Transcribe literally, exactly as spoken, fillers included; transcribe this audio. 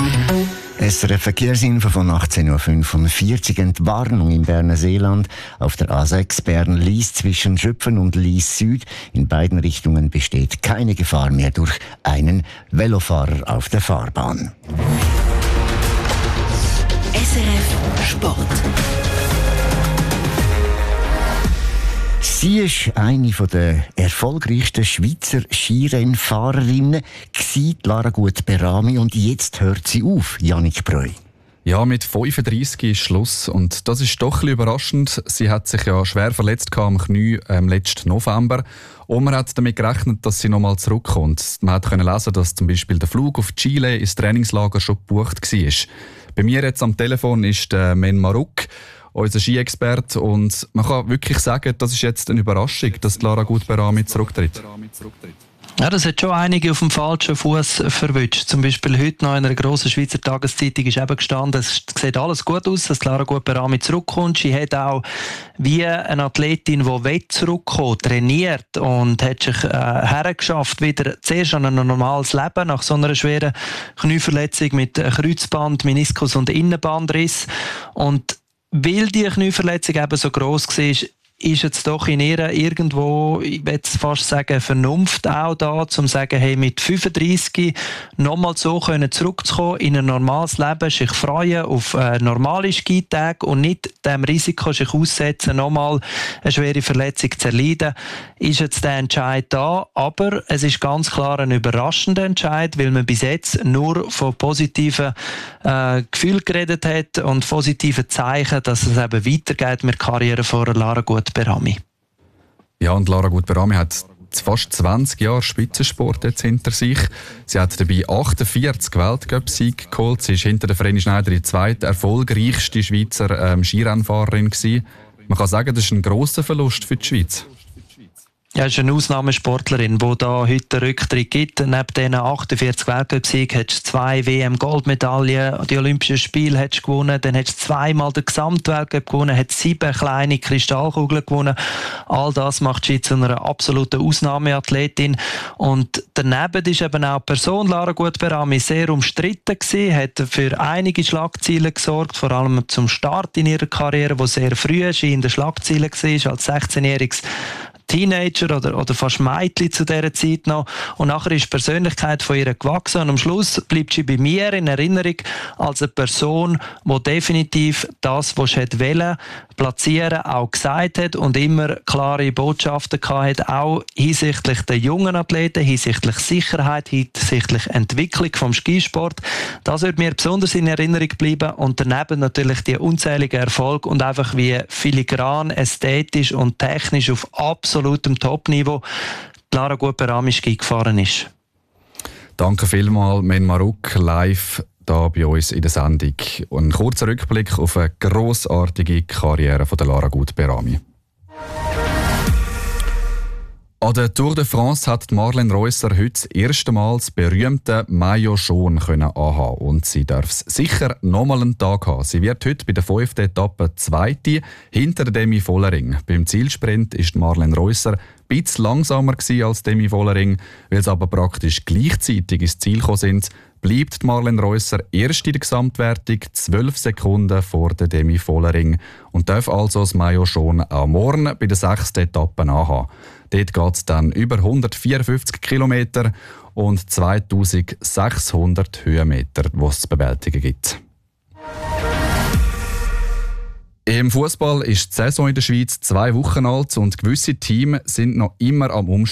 S R F-Verkehrsinfo von achtzehn Uhr fünfundvierzig. Entwarnung im Berner Seeland auf der A sechs Bern-Lies zwischen Schöpfen und Lies Süd. In beiden Richtungen besteht keine Gefahr mehr durch einen Velofahrer auf der Fahrbahn. S R F Sport. Sie war eine der erfolgreichsten Schweizer Skirennfahrerinnen, Lara Gut-Berami, und jetzt hört sie auf, Jannik Breu. Ja, mit fünfunddreissig ist Schluss und das ist doch ein bisschen überraschend. Sie hat sich ja schwer verletzt am Knie ähm, letzten November und man hat damit gerechnet, dass sie nochmal zurückkommt. Man konnte lesen, dass zum Beispiel der Flug auf Chile ins Trainingslager schon gebucht war. Bei mir jetzt am Telefon ist äh, Men Maruk, unser Ski-Experte, und man kann wirklich sagen, das ist jetzt eine Überraschung, dass Lara Gut-Berami zurücktritt. Ja, das hat schon einige auf dem falschen Fuß verwünscht. Zum Beispiel heute noch in einer grossen Schweizer Tageszeitung ist eben gestanden, es sieht alles gut aus, dass Lara Gut-Berami zurückkommt. Sie hat auch wie eine Athletin, die zurückkommen, trainiert und hat sich äh, hergeschafft, wieder zuerst an ein normales Leben nach so einer schweren Knieverletzung mit Kreuzband, Meniskus und Innenbandriss. Und weil die Knieverletzung eben so gross war, ist jetzt doch in ihr irgendwo, ich würde fast sagen, Vernunft auch da, um zu sagen, hey, mit fünfunddreissig nochmal so können zurückzukommen in ein normales Leben, sich freuen auf äh, normale Skitage und nicht dem Risiko sich aussetzen, nochmal eine schwere Verletzung zu erleiden, ist jetzt der Entscheid da. Aber es ist ganz klar ein überraschender Entscheid, weil man bis jetzt nur von positiven äh, Gefühlen geredet hat und positiven Zeichen, dass es eben weitergeht mit der Karriere von Lara Gut-Berami. Ja, und Lara Gut-Berami hat fast zwanzig Jahre Spitzensport jetzt hinter sich. Sie hat dabei achtundvierzig Weltcup-Siege geholt. Sie ist hinter der Vreni Schneider die zweite erfolgreichste Schweizer ähm, Skirennfahrerin gewesen. Man kann sagen, das ist ein grosser Verlust für die Schweiz. Ja, ist eine Ausnahmesportlerin, die da heute einen Rücktritt gibt. Neben diesen achtundvierzig Weltcup-Siegen hat sie zwei W M-Goldmedaillen, die Olympischen Spiele hat sie gewonnen, dann hat sie zweimal den Gesamtweltcup gewonnen, hat sieben kleine Kristallkugeln gewonnen. All das macht sie zu einer absoluten Ausnahmeathletin. Und daneben ist eben auch die Person Lara Gut-Berami sehr umstritten gewesen, hat für einige Schlagzeilen gesorgt, vor allem zum Start in ihrer Karriere, wo sehr früh in den Schlagzeilen war, als sechzehnjähriges Teenager oder, oder fast Mädchen zu dieser Zeit noch. Und nachher ist die Persönlichkeit von ihr gewachsen und am Schluss bleibt sie bei mir in Erinnerung als eine Person, die definitiv das, was sie wollte, platzieren, auch gesagt hat und immer klare Botschaften hatte, auch hinsichtlich der jungen Athleten, hinsichtlich Sicherheit, hinsichtlich Entwicklung vom Skisport. Das wird mir besonders in Erinnerung bleiben und daneben natürlich die unzähligen Erfolge und einfach wie filigran, ästhetisch und technisch auf absolutem Top-Niveau Lara Gut-Berami Ski gefahren ist. Danke vielmals, Men Maruk, live da bei uns in der Sendung. Und ein kurzer Rückblick auf eine grossartige Karriere von der Lara Gut-Berami. An der Tour de France hat Marlene Reusser heute das erste Mal das berühmte Maillot jaune anhaben. Und sie darf es sicher nochmal einen Tag haben. Sie wird heute bei der fünften Etappe Zweite hinter Demi Vollering. Beim Zielsprint war Marlene Reusser ein bisschen langsamer als Demi Vollering. Weil sie aber praktisch gleichzeitig ins Ziel gekommen sind, bleibt Marlene Reusser erst in der Gesamtwertung zwölf Sekunden vor der Demi Vollering und darf also das Maillot jaune auch morgen bei der sechsten Etappe anhaben. Dort geht es dann über hundertvierundfünfzig Kilometer und zweitausendsechshundert Höhenmeter, die es zu bewältigen gibt. Im Fußball ist die Saison in der Schweiz zwei Wochen alt und gewisse Teams sind noch immer am Umstellen.